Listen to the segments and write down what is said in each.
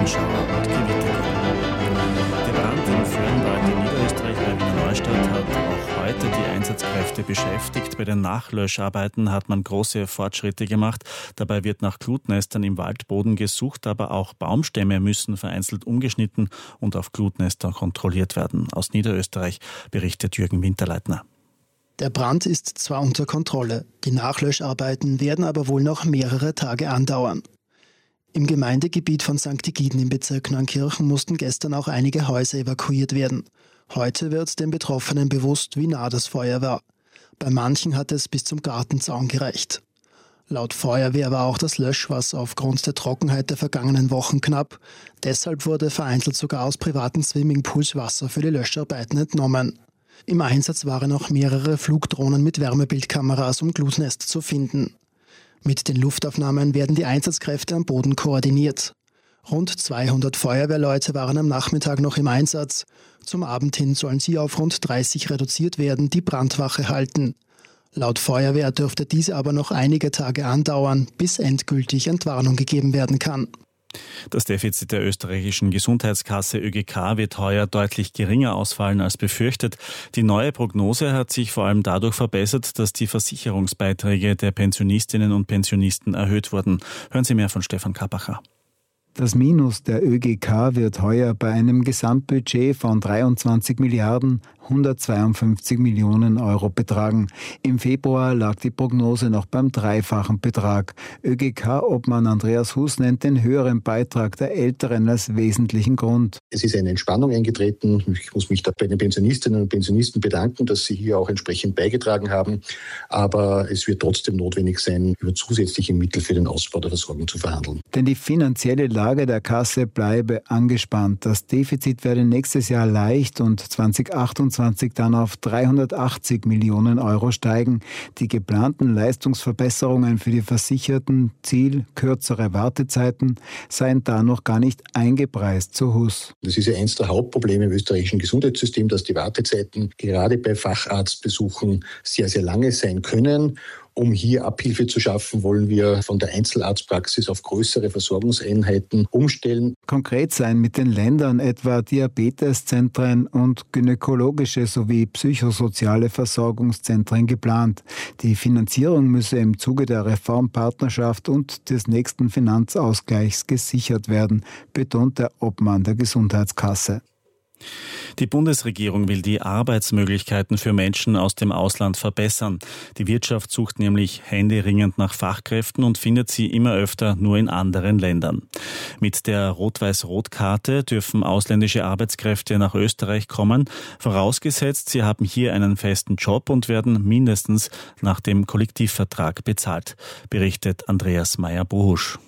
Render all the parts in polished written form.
Schauer und Gewitter geben. Der Brand im Föhrenwald in Niederösterreich bei Wiener Neustadt hat auch heute die Einsatzkräfte beschäftigt. Bei den Nachlöscharbeiten hat man große Fortschritte gemacht. Dabei wird nach Glutnestern im Waldboden gesucht, aber auch Baumstämme müssen vereinzelt umgeschnitten und auf Glutnester kontrolliert werden. Aus Niederösterreich berichtet Jürgen Winterleitner. Der Brand ist zwar unter Kontrolle, die Nachlöscharbeiten werden aber wohl noch mehrere Tage andauern. Im Gemeindegebiet von St. Egiden im Bezirk Neunkirchen mussten gestern auch einige Häuser evakuiert werden. Heute wird den Betroffenen bewusst, wie nah das Feuer war. Bei manchen hat es bis zum Gartenzaun gereicht. Laut Feuerwehr war auch das Löschwasser aufgrund der Trockenheit der vergangenen Wochen knapp. Deshalb wurde vereinzelt sogar aus privaten Swimmingpools Wasser für die Löscharbeiten entnommen. Im Einsatz waren auch mehrere Flugdrohnen mit Wärmebildkameras, um Glutnester zu finden. Mit den Luftaufnahmen werden die Einsatzkräfte am Boden koordiniert. Rund 200 Feuerwehrleute waren am Nachmittag noch im Einsatz. Zum Abend hin sollen sie auf rund 30 reduziert werden, die Brandwache halten. Laut Feuerwehr dürfte diese aber noch einige Tage andauern, bis endgültig Entwarnung gegeben werden kann. Das Defizit der österreichischen Gesundheitskasse ÖGK wird heuer deutlich geringer ausfallen als befürchtet. Die neue Prognose hat sich vor allem dadurch verbessert, dass die Versicherungsbeiträge der Pensionistinnen und Pensionisten erhöht wurden. Hören Sie mehr von Stefan Kappacher. Das Minus der ÖGK wird heuer bei einem Gesamtbudget von 23 Milliarden 152 Millionen Euro betragen. Im Februar lag die Prognose noch beim dreifachen Betrag. ÖGK-Obmann Andreas Hus nennt den höheren Beitrag der Älteren als wesentlichen Grund. Es ist eine Entspannung eingetreten. Ich muss mich da bei den Pensionistinnen und Pensionisten bedanken, dass sie hier auch entsprechend beigetragen haben. Aber es wird trotzdem notwendig sein, über zusätzliche Mittel für den Ausbau der Versorgung zu verhandeln. Denn die finanzielle Lage der Kasse bleibe angespannt. Das Defizit werde nächstes Jahr leicht und 2028 dann auf 380 Millionen Euro steigen. Die geplanten Leistungsverbesserungen für die Versicherten, Ziel kürzere Wartezeiten, seien da noch gar nicht eingepreist, so Hus. Das ist ja eins der Hauptprobleme im österreichischen Gesundheitssystem, dass die Wartezeiten gerade bei Facharztbesuchen sehr, sehr lange sein können. Um hier Abhilfe zu schaffen, wollen wir von der Einzelarztpraxis auf größere Versorgungseinheiten umstellen. Konkret sein mit den Ländern, etwa Diabeteszentren und gynäkologische sowie psychosoziale Versorgungszentren geplant. Die Finanzierung müsse im Zuge der Reformpartnerschaft und des nächsten Finanzausgleichs gesichert werden, betont der Obmann der Gesundheitskasse. Die Bundesregierung will die Arbeitsmöglichkeiten für Menschen aus dem Ausland verbessern. Die Wirtschaft sucht nämlich händeringend nach Fachkräften und findet sie immer öfter nur in anderen Ländern. Mit der Rot-Weiß-Rot-Karte dürfen ausländische Arbeitskräfte nach Österreich kommen, vorausgesetzt, sie haben hier einen festen Job und werden mindestens nach dem Kollektivvertrag bezahlt, berichtet Andreas Meyer-Bohusch.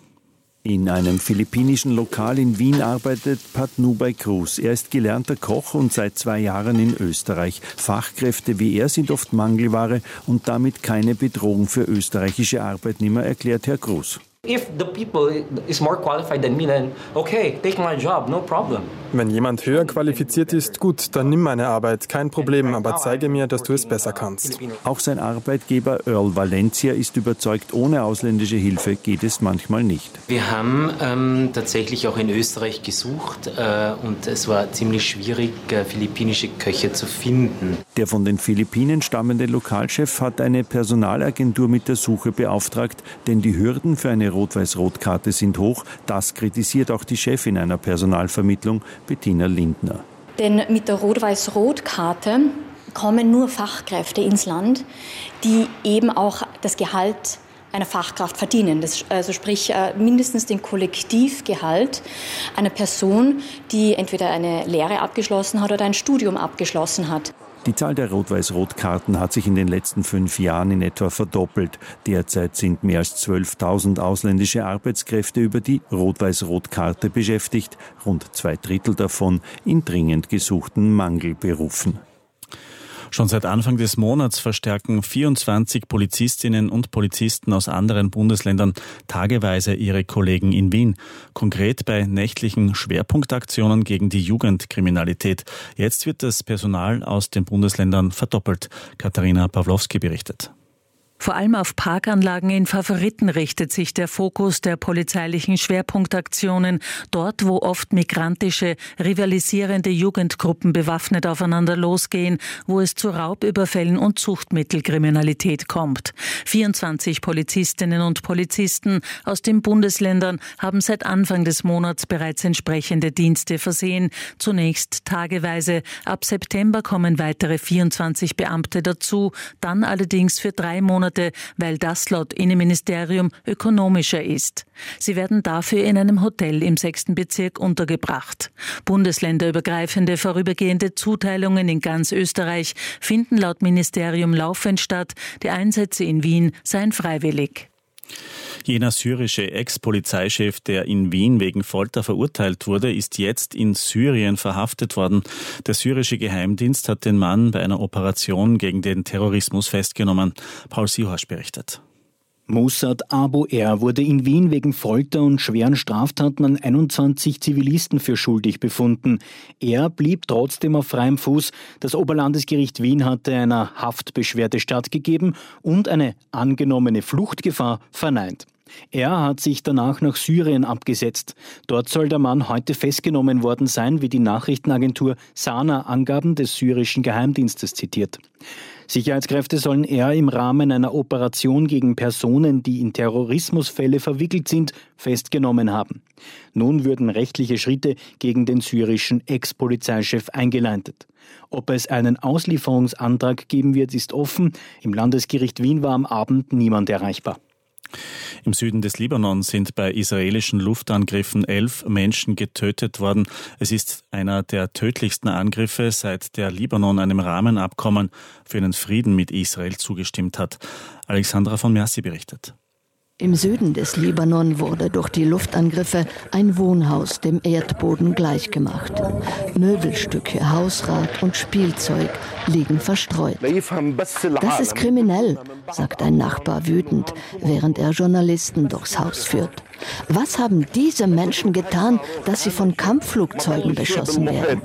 In einem philippinischen Lokal in Wien arbeitet Pat Nubay Cruz. Er ist gelernter Koch und seit 2 Jahren in Österreich. Fachkräfte wie er sind oft Mangelware und damit keine Bedrohung für österreichische Arbeitnehmer, erklärt Herr Cruz. If the people is more qualified than me, then okay, take my job, no problem. Wenn jemand höher qualifiziert ist, gut, dann nimm meine Arbeit, kein Problem, aber zeige mir, dass du es besser kannst. Auch sein Arbeitgeber Earl Valencia ist überzeugt, ohne ausländische Hilfe geht es manchmal nicht. Wir haben tatsächlich auch in Österreich gesucht und es war ziemlich schwierig, philippinische Köche zu finden. Der von den Philippinen stammende Lokalchef hat eine Personalagentur mit der Suche beauftragt, denn die Hürden für eine Rot-Weiß-Rot-Karte sind hoch. Das kritisiert auch die Chefin einer Personalvermittlung, Bettina Lindner. Denn mit der Rot-Weiß-Rot-Karte kommen nur Fachkräfte ins Land, die eben auch das Gehalt einer Fachkraft verdienen. Also sprich mindestens den Kollektivgehalt einer Person, die entweder eine Lehre abgeschlossen hat oder ein Studium abgeschlossen hat. Die Zahl der Rot-Weiß-Rot-Karten hat sich in den letzten 5 Jahren in etwa verdoppelt. Derzeit sind mehr als 12.000 ausländische Arbeitskräfte über die Rot-Weiß-Rot-Karte beschäftigt, rund 2/3 davon in dringend gesuchten Mangelberufen. Schon seit Anfang des Monats verstärken 24 Polizistinnen und Polizisten aus anderen Bundesländern tageweise ihre Kollegen in Wien. Konkret bei nächtlichen Schwerpunktaktionen gegen die Jugendkriminalität. Jetzt wird das Personal aus den Bundesländern verdoppelt. Katharina Pawlowski berichtet. Vor allem auf Parkanlagen in Favoriten richtet sich der Fokus der polizeilichen Schwerpunktaktionen, dort wo oft migrantische, rivalisierende Jugendgruppen bewaffnet aufeinander losgehen, wo es zu Raubüberfällen und Suchtmittelkriminalität kommt. 24 Polizistinnen und Polizisten aus den Bundesländern haben seit Anfang des Monats bereits entsprechende Dienste versehen, zunächst tageweise. Ab September kommen weitere 24 Beamte dazu, dann allerdings für 3 Monate, weil das laut Innenministerium ökonomischer ist. Sie werden dafür in einem Hotel im 6. Bezirk untergebracht. Bundesländerübergreifende vorübergehende Zuteilungen in ganz Österreich finden laut Ministerium laufend statt. Die Einsätze in Wien seien freiwillig. Jener syrische Ex-Polizeichef, der in Wien wegen Folter verurteilt wurde, ist jetzt in Syrien verhaftet worden. Der syrische Geheimdienst hat den Mann bei einer Operation gegen den Terrorismus festgenommen. Paul Sihorsch berichtet. Moussad Abu R. wurde in Wien wegen Folter und schweren Straftaten an 21 Zivilisten für schuldig befunden. Er blieb trotzdem auf freiem Fuß. Das Oberlandesgericht Wien hatte einer Haftbeschwerde stattgegeben und eine angenommene Fluchtgefahr verneint. Er hat sich danach nach Syrien abgesetzt. Dort soll der Mann heute festgenommen worden sein, wie die Nachrichtenagentur Sana Angaben des syrischen Geheimdienstes zitiert. Sicherheitskräfte sollen er im Rahmen einer Operation gegen Personen, die in Terrorismusfälle verwickelt sind, festgenommen haben. Nun würden rechtliche Schritte gegen den syrischen Ex-Polizeichef eingeleitet. Ob es einen Auslieferungsantrag geben wird, ist offen. Im Landesgericht Wien war am Abend niemand erreichbar. Im Süden des Libanon sind bei israelischen Luftangriffen 11 Menschen getötet worden. Es ist einer der tödlichsten Angriffe, seit der Libanon einem Rahmenabkommen für einen Frieden mit Israel zugestimmt hat. Alexandra von Mersi berichtet. Im Süden des Libanon wurde durch die Luftangriffe ein Wohnhaus dem Erdboden gleichgemacht. Möbelstücke, Hausrat und Spielzeug liegen verstreut. Das ist kriminell, sagt ein Nachbar wütend, während er Journalisten durchs Haus führt. Was haben diese Menschen getan, dass sie von Kampfflugzeugen beschossen werden?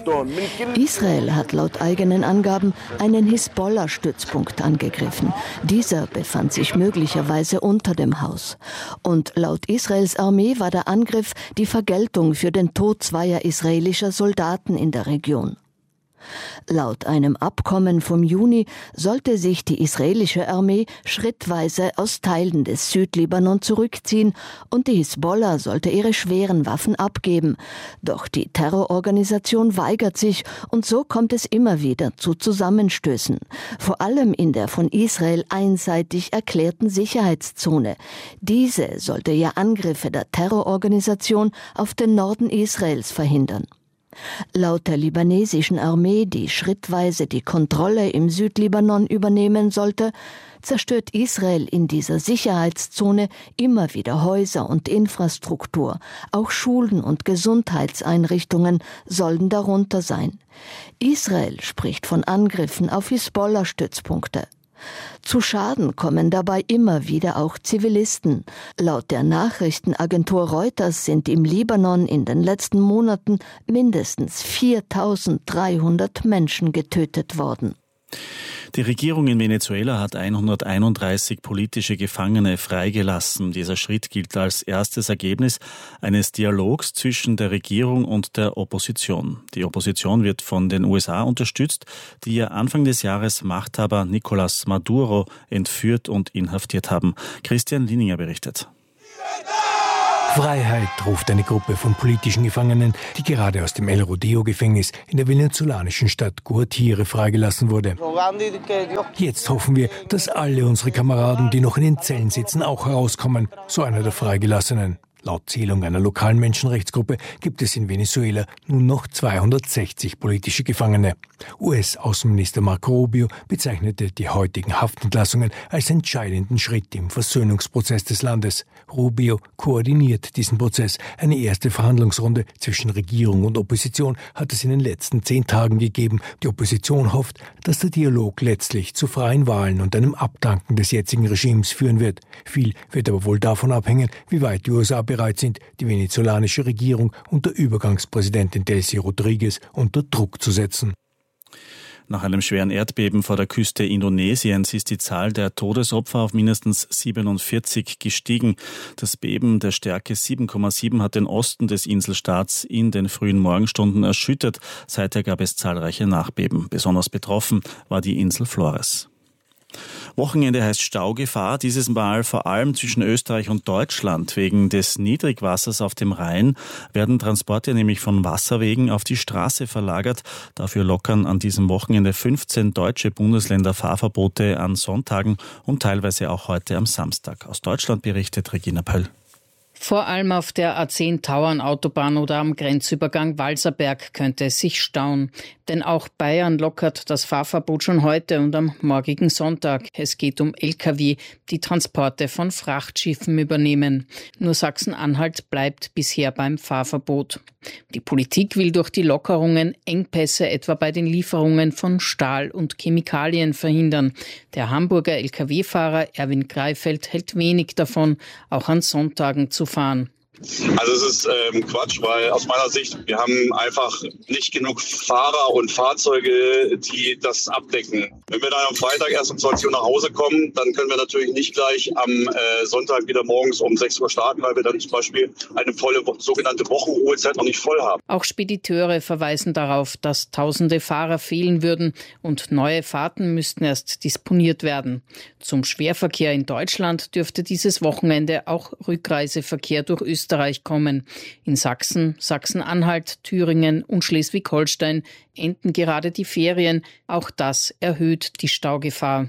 Israel hat laut eigenen Angaben einen Hisbollah-Stützpunkt angegriffen. Dieser befand sich möglicherweise unter dem Haus. Und laut Israels Armee war der Angriff die Vergeltung für den Tod zweier israelischer Soldaten in der Region. Laut einem Abkommen vom Juni sollte sich die israelische Armee schrittweise aus Teilen des Südlibanon zurückziehen und die Hisbollah sollte ihre schweren Waffen abgeben. Doch die Terrororganisation weigert sich und so kommt es immer wieder zu Zusammenstößen. Vor allem in der von Israel einseitig erklärten Sicherheitszone. Diese sollte ja Angriffe der Terrororganisation auf den Norden Israels verhindern. Laut der libanesischen Armee, die schrittweise die Kontrolle im Südlibanon übernehmen sollte, zerstört Israel in dieser Sicherheitszone immer wieder Häuser und Infrastruktur. Auch Schulen und Gesundheitseinrichtungen sollen darunter sein. Israel spricht von Angriffen auf Hisbollah-Stützpunkte. Zu Schaden kommen dabei immer wieder auch Zivilisten. Laut der Nachrichtenagentur Reuters sind im Libanon in den letzten Monaten mindestens 4.300 Menschen getötet worden. Die Regierung in Venezuela hat 131 politische Gefangene freigelassen. Dieser Schritt gilt als erstes Ergebnis eines Dialogs zwischen der Regierung und der Opposition. Die Opposition wird von den USA unterstützt, die ja Anfang des Jahres Machthaber Nicolás Maduro entführt und inhaftiert haben. Christian Lininger berichtet. Freiheit, ruft eine Gruppe von politischen Gefangenen, die gerade aus dem El Rodeo-Gefängnis in der venezolanischen Stadt Guatire freigelassen wurde. Jetzt hoffen wir, dass alle unsere Kameraden, die noch in den Zellen sitzen, auch herauskommen, so einer der Freigelassenen. Laut Zählung einer lokalen Menschenrechtsgruppe gibt es in Venezuela nun noch 260 politische Gefangene. US-Außenminister Marco Rubio bezeichnete die heutigen Haftentlassungen als entscheidenden Schritt im Versöhnungsprozess des Landes. Rubio koordiniert diesen Prozess. Eine erste Verhandlungsrunde zwischen Regierung und Opposition hat es in den letzten 10 Tagen gegeben. Die Opposition hofft, dass der Dialog letztlich zu freien Wahlen und einem Abdanken des jetzigen Regimes führen wird. Viel wird aber wohl davon abhängen, wie weit die USA bereit sind, die venezolanische Regierung unter Übergangspräsidentin Delcy Rodriguez unter Druck zu setzen. Nach einem schweren Erdbeben vor der Küste Indonesiens ist die Zahl der Todesopfer auf mindestens 47 gestiegen. Das Beben der Stärke 7,7 hat den Osten des Inselstaats in den frühen Morgenstunden erschüttert. Seither gab es zahlreiche Nachbeben. Besonders betroffen war die Insel Flores. Wochenende heißt Staugefahr, dieses Mal vor allem zwischen Österreich und Deutschland. Wegen des Niedrigwassers auf dem Rhein werden Transporte nämlich von Wasserwegen auf die Straße verlagert. Dafür lockern an diesem Wochenende 15 deutsche Bundesländer Fahrverbote an Sonntagen und teilweise auch heute am Samstag. Aus Deutschland berichtet Regina Pöll. Vor allem auf der A10 Tauernautobahn oder am Grenzübergang Walserberg könnte es sich stauen. Denn auch Bayern lockert das Fahrverbot schon heute und am morgigen Sonntag. Es geht um Lkw, die Transporte von Frachtschiffen übernehmen. Nur Sachsen-Anhalt bleibt bisher beim Fahrverbot. Die Politik will durch die Lockerungen Engpässe etwa bei den Lieferungen von Stahl und Chemikalien verhindern. Der Hamburger Lkw-Fahrer Erwin Greifeld hält wenig davon, auch an Sonntagen zu fahren. Also es ist Quatsch, weil aus meiner Sicht, wir haben einfach nicht genug Fahrer und Fahrzeuge, die das abdecken. Wenn wir dann am Freitag erst um 20 Uhr nach Hause kommen, dann können wir natürlich nicht gleich am Sonntag wieder morgens um 6 Uhr starten, weil wir dann zum Beispiel eine volle sogenannte Wochenruhezeit noch nicht voll haben. Auch Spediteure verweisen darauf, dass tausende Fahrer fehlen würden und neue Fahrten müssten erst disponiert werden. Zum Schwerverkehr in Deutschland dürfte dieses Wochenende auch Rückreiseverkehr durch Österreich kommen. In Sachsen, Sachsen-Anhalt, Thüringen und Schleswig-Holstein enden gerade die Ferien. Auch das erhöht die Staugefahr.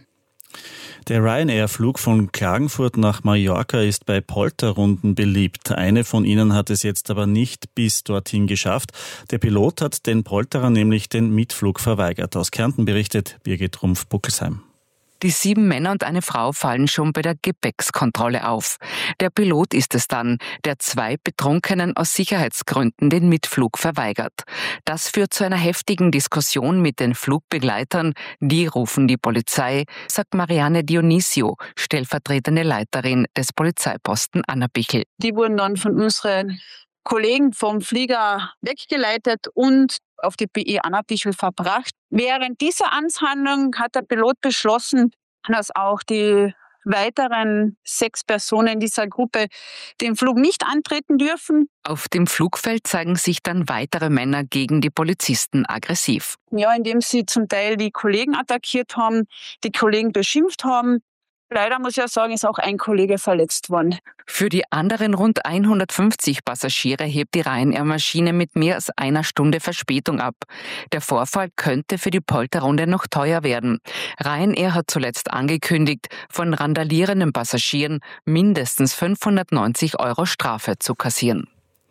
Der Ryanair-Flug von Klagenfurt nach Mallorca ist bei Polterrunden beliebt. Eine von ihnen hat es jetzt aber nicht bis dorthin geschafft. Der Pilot hat den Polterern nämlich den Mitflug verweigert. Aus Kärnten berichtet Birgit Rumpf-Buckelsheim. Die 7 Männer und eine Frau fallen schon bei der Gepäckskontrolle auf. Der Pilot ist es dann, der 2 Betrunkenen aus Sicherheitsgründen den Mitflug verweigert. Das führt zu einer heftigen Diskussion mit den Flugbegleitern. Die rufen die Polizei, sagt Marianne Dionisio, stellvertretende Leiterin des Polizeiposten Annabichel. Die wurden dann von unseren Kollegen vom Flieger weggeleitet und auf die BE Annabichel verbracht. Während dieser Amtshandlung hat der Pilot beschlossen, dass auch die weiteren 6 Personen dieser Gruppe den Flug nicht antreten dürfen. Auf dem Flugfeld zeigen sich dann weitere Männer gegen die Polizisten aggressiv. Ja, indem sie zum Teil die Kollegen attackiert haben, die Kollegen beschimpft haben. Leider muss ich ja sagen, ist auch ein Kollege verletzt worden. Für die anderen rund 150 Passagiere hebt die Ryanair-Maschine mit mehr als einer Stunde Verspätung ab. Der Vorfall könnte für die Polterrunde noch teuer werden. Ryanair hat zuletzt angekündigt, von randalierenden Passagieren mindestens 590 € Strafe zu kassieren.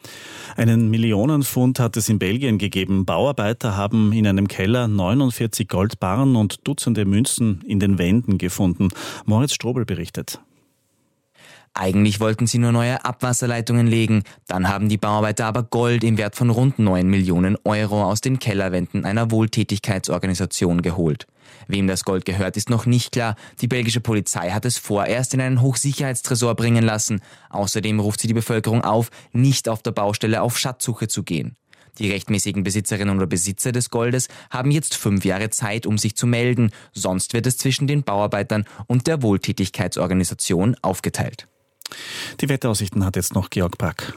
Einen Millionenfund hat es in Belgien gegeben. Bauarbeiter haben in einem Keller 49 Goldbarren und Dutzende Münzen in den Wänden gefunden. Moritz Strobel berichtet. Eigentlich wollten sie nur neue Abwasserleitungen legen. Dann haben die Bauarbeiter aber Gold im Wert von rund 9 Millionen € aus den Kellerwänden einer Wohltätigkeitsorganisation geholt. Wem das Gold gehört, ist noch nicht klar. Die belgische Polizei hat es vorerst in einen Hochsicherheitstresor bringen lassen. Außerdem ruft sie die Bevölkerung auf, nicht auf der Baustelle auf Schatzsuche zu gehen. Die rechtmäßigen Besitzerinnen oder Besitzer des Goldes haben jetzt 5 Jahre Zeit, um sich zu melden. Sonst wird es zwischen den Bauarbeitern und der Wohltätigkeitsorganisation aufgeteilt. Die Wetteraussichten hat jetzt noch Georg Brack.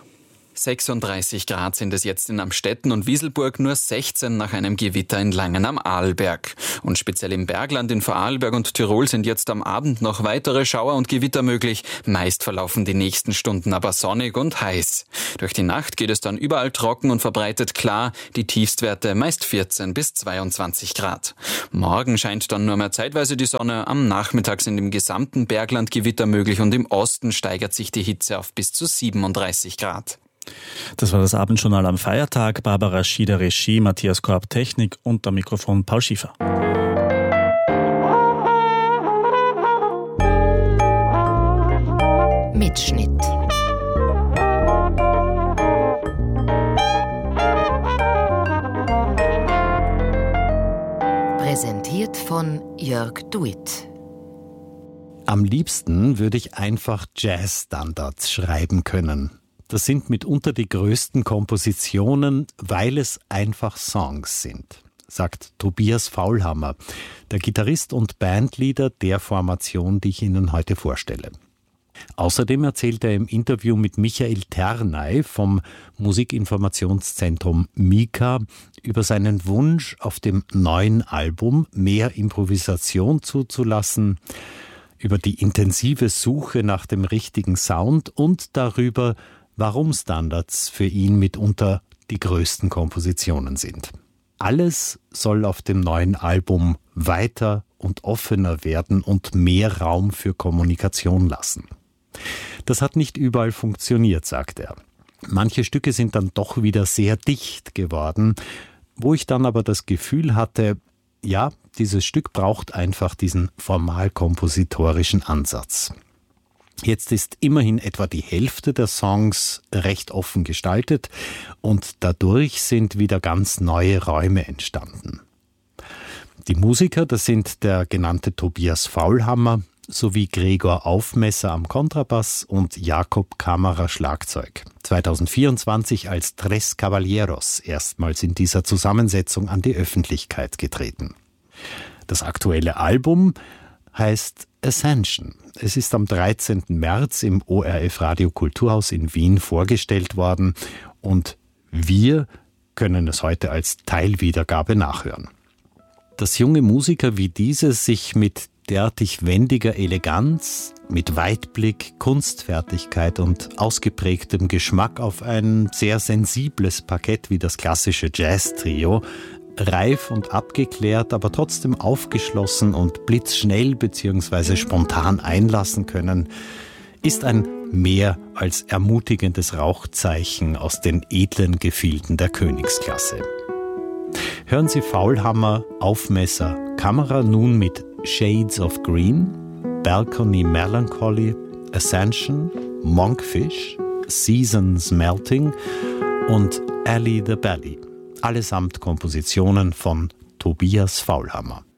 36 Grad sind es jetzt in Amstetten und Wieselburg, nur 16 nach einem Gewitter in Langen am Arlberg. Und speziell im Bergland in Vorarlberg und Tirol sind jetzt am Abend noch weitere Schauer und Gewitter möglich. Meist verlaufen die nächsten Stunden aber sonnig und heiß. Durch die Nacht geht es dann überall trocken und verbreitet klar, die Tiefstwerte meist 14 bis 22 Grad. Morgen scheint dann nur mehr zeitweise die Sonne, am Nachmittag sind im gesamten Bergland Gewitter möglich und im Osten steigert sich die Hitze auf bis zu 37 Grad. Das war das Abendjournal am Feiertag. Barbara Schieder Regie, Matthias Korb Technik und am Mikrofon Paul Schiefer. Mitschnitt. Präsentiert von Jörg Duit. Am liebsten würde ich einfach Jazz-Standards schreiben können. Das sind mitunter die größten Kompositionen, weil es einfach Songs sind. sagt Tobias Faulhammer, der Gitarrist und Bandleader der Formation, die ich Ihnen heute vorstelle. Außerdem erzählt er im Interview mit Michael Ternay vom Musikinformationszentrum MIKA über seinen Wunsch, auf dem neuen Album mehr Improvisation zuzulassen, über die intensive Suche nach dem richtigen Sound und darüber, warum Standards für ihn mitunter die größten Kompositionen sind. Alles soll auf dem neuen Album weiter und offener werden und mehr Raum für Kommunikation lassen. Das hat nicht überall funktioniert, sagt er. Manche Stücke sind dann doch wieder sehr dicht geworden, wo ich dann aber das Gefühl hatte, ja, dieses Stück braucht einfach diesen formal-kompositorischen Ansatz. Jetzt ist immerhin etwa die Hälfte der Songs recht offen gestaltet und dadurch sind wieder ganz neue Räume entstanden. Die Musiker, das sind der genannte Tobias Faulhammer sowie Gregor Aufmesser am Kontrabass und Jakob Kammerer Schlagzeug. 2024 als Tres Caballeros erstmals in dieser Zusammensetzung an die Öffentlichkeit getreten. Das aktuelle Album heißt Ascension. Es ist am 13. März im ORF Radio Kulturhaus in Wien vorgestellt worden und wir können es heute als Teilwiedergabe nachhören. Dass junge Musiker wie diese sich mit derartig wendiger Eleganz, mit Weitblick, Kunstfertigkeit und ausgeprägtem Geschmack auf ein sehr sensibles Parkett wie das klassische Jazz-Trio, reif und abgeklärt, aber trotzdem aufgeschlossen und blitzschnell bzw. spontan einlassen können, ist ein mehr als ermutigendes Rauchzeichen aus den edlen Gefilden der Königsklasse. Hören Sie Faulhammer, Aufmesser, Kammerer nun mit Shades of Green, Balcony Melancholy, Ascension, Monkfish, Seasons Melting und Alley the Belly. Allesamt Kompositionen von Tobias Faulhammer.